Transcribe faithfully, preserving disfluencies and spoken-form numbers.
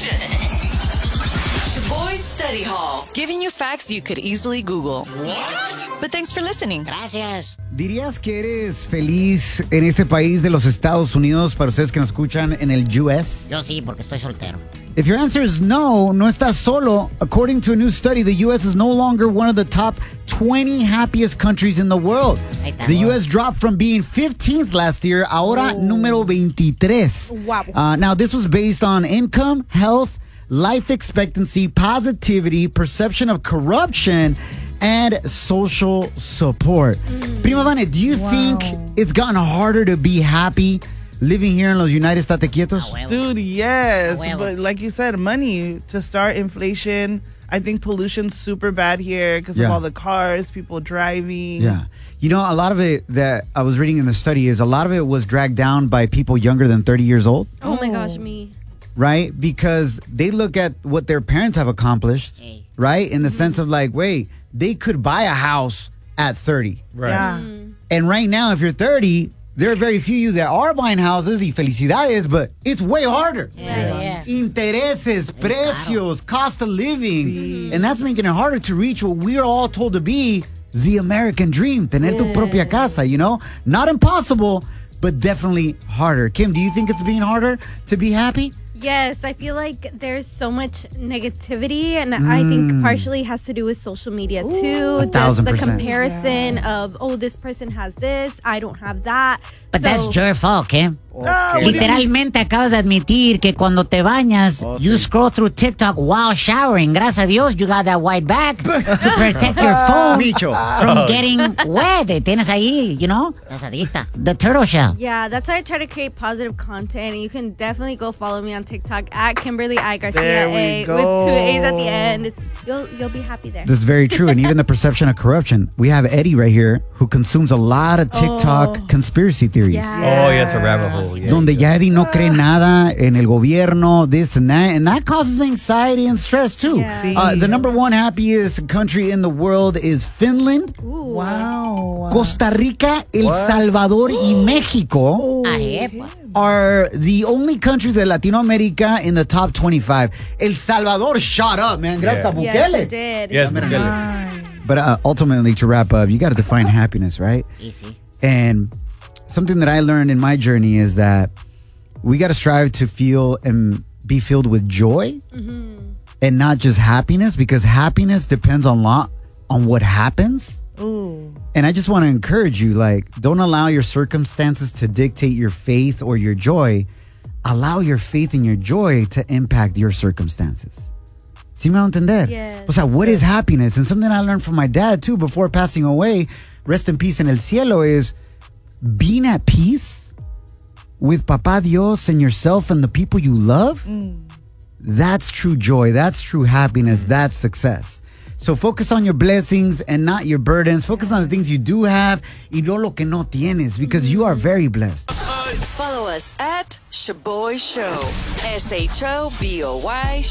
Shaboy Study Hall, giving you facts you could easily Google. What? But thanks for listening. Gracias. ¿Dirías que eres feliz en este país de los Estados Unidos para ustedes que nos escuchan en el U S? Yo sí, porque estoy soltero. If your answer is no, no estás solo. According to a new study, the U S is no longer one of the top twenty happiest countries in the world. The U S dropped from being fifteenth last year, ahora número veintitrés. Wow. Uh, now, this was based on income, health, life expectancy, positivity, perception of corruption, and social support. Mm. Prima Vane, do you wow. think it's gotten harder to be happy living here in los United States Quietos? Dude, yes. But like you said, money to start inflation. I think pollution's super bad here because yeah. of all the cars, people driving. Yeah. You know, a lot of it that I was reading in the study is a lot of it was dragged down by people younger than thirty years old. Oh, my gosh, me. Right? Because they look at what their parents have accomplished, hey. right? In the mm-hmm. sense of like, wait, they could buy a house at thirty. Right. Yeah. Mm-hmm. And right now, if you're thirty, there are very few of you that are buying houses, y felicidades, but it's way harder. Yeah, yeah. Intereses, precios, cost of living. Sí. And that's making it harder to reach what we're all told to be the American dream, tener yeah. tu propia casa, you know? Not impossible, but definitely harder. Kim, do you think it's being harder to be happy? Yes, I feel like there's so much negativity, and mm. I think partially has to do with social media too. A thousand Just the percent. comparison yeah. of, oh, this person has this, I don't have that. But so, that's your fault, Kim. Okay. Literalmente acabas de admitir que cuando te bañas, oh, you sí. scroll through TikTok while showering. Gracias a Dios, you got that white bag to protect your phone from getting wet. Tienes ahí, you know, the turtle shell. Yeah, that's why I try to create positive content. You can definitely go follow me on TikTok at Kimberly I Garcia A with two A's at the end. It's you'll you'll be happy there. That's very true. And even the perception of corruption. We have Eddie right here who consumes a lot of TikTok oh. conspiracy theories. Yeah. Oh, yeah, it's a rabbit hole. Yeah, Donde ya Eddie no cree nada en el gobierno, this and that, and that causes anxiety and stress too. Yeah. Uh, the number one happiest country in the world is Finland. Ooh. Wow. Costa Rica, El what? Salvador, y Mexico are the only countries de Latinoamérica in the top twenty-five. El Salvador shot up, man. Gracias yeah. a Bukele. Yes, it did. Yes, Bukele. But uh, ultimately, to wrap up, you got to define happiness, right? Easy. And something that I learned in my journey is that we got to strive to feel and be filled with joy mm-hmm. and not just happiness, because happiness depends on lot on what happens. Ooh. And I just want to encourage you, like, don't allow your circumstances to dictate your faith or your joy. Allow your faith and your joy to impact your circumstances. ¿Sí me va a entender? Yes. O sea, what is happiness? And something I learned from my dad, too, before passing away, rest in peace en el cielo, is being at peace with Papa Dios and yourself and the people you love. Mm. That's true joy. That's true happiness. That's success. So focus on your blessings and not your burdens. Focus on the things you do have y no lo que no tienes, because you are very blessed. Follow us at Shaboy Show. S H O B O Y